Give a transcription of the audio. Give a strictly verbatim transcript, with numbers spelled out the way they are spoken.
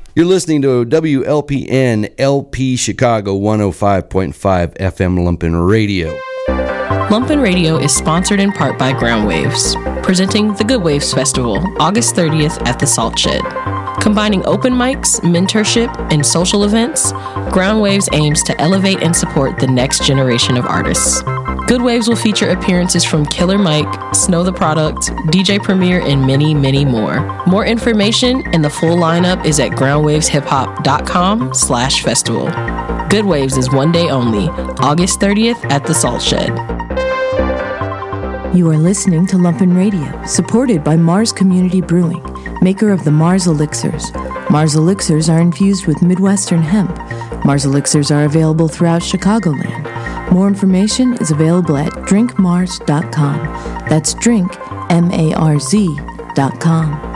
You're listening to W L P N L P Chicago one oh five point five F M Lumpen Radio. Lumpen Radio is sponsored in part by Ground Waves, presenting the Good Waves Festival, August thirtieth at the Salt Shed. Combining open mics, mentorship, and social events, Ground Waves aims to elevate and support the next generation of artists. Good Waves will feature appearances from Killer Mike, Snow the Product, D J Premier, and many, many more. More information and the full lineup is at groundwaveshiphop.com slash festival. Good Waves is one day only, August thirtieth at the Salt Shed. You are listening to Lumpen Radio, supported by Mars Community Brewing, maker of the Mars Elixirs. Mars Elixirs are infused with Midwestern hemp. Mars Elixirs are available throughout Chicagoland. More information is available at drink mars dot com. That's drink, M A R Z, dot com.